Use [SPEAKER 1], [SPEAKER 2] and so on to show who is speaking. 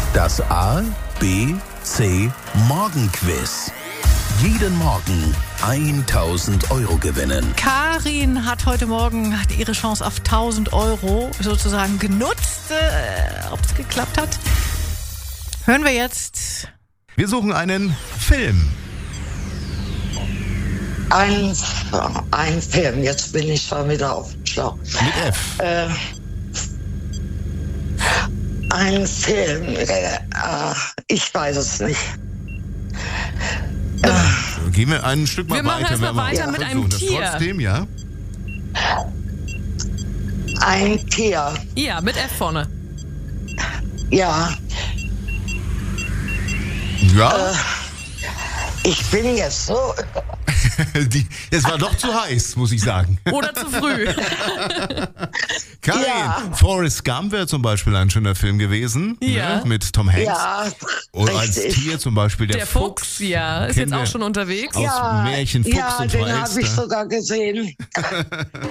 [SPEAKER 1] Das A, B, C Morgenquiz. Jeden Morgen 1.000 Euro gewinnen.
[SPEAKER 2] Karin hat heute Morgen ihre Chance auf 1.000 Euro sozusagen genutzt. Ob es geklappt hat, hören wir jetzt.
[SPEAKER 3] Wir suchen einen Film.
[SPEAKER 4] Ein Film, jetzt bin ich schon wieder auf dem Schlauch.
[SPEAKER 3] Mit F.
[SPEAKER 4] Ein Film, ich weiß es nicht.
[SPEAKER 3] Gehen wir ein Stück mal
[SPEAKER 5] Wir machen
[SPEAKER 3] weiter.
[SPEAKER 5] erst mal weiter mit einem
[SPEAKER 3] versuchen das
[SPEAKER 5] Tier.
[SPEAKER 3] Trotzdem, ja?
[SPEAKER 4] Ein Tier,
[SPEAKER 5] Ja, mit F vorne.
[SPEAKER 4] ja.
[SPEAKER 3] Ja,
[SPEAKER 4] Ich bin jetzt so.
[SPEAKER 3] es war doch zu heiß, muss ich sagen.
[SPEAKER 5] Oder zu früh.
[SPEAKER 3] Karin,
[SPEAKER 4] Ja.
[SPEAKER 3] Forrest Gump wäre zum Beispiel ein schöner Film gewesen.
[SPEAKER 5] Ja.
[SPEAKER 3] Ne, mit Tom Hanks.
[SPEAKER 4] Ja,
[SPEAKER 3] Und als
[SPEAKER 4] richtig.
[SPEAKER 3] Tier zum Beispiel der
[SPEAKER 5] Der Fuchs, ja, ist
[SPEAKER 3] Kennen
[SPEAKER 5] jetzt auch
[SPEAKER 3] wir
[SPEAKER 5] schon unterwegs.
[SPEAKER 3] aus Märchen Fuchs
[SPEAKER 4] ja,
[SPEAKER 3] und
[SPEAKER 4] den
[SPEAKER 3] Frau
[SPEAKER 4] habe ich
[SPEAKER 3] Elster.
[SPEAKER 4] sogar gesehen.